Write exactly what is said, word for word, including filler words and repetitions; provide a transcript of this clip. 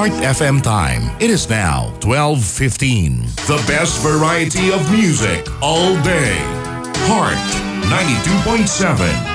Heart F M time. It is now twelve fifteen. The best variety of music all day. Heart ninety-two point seven.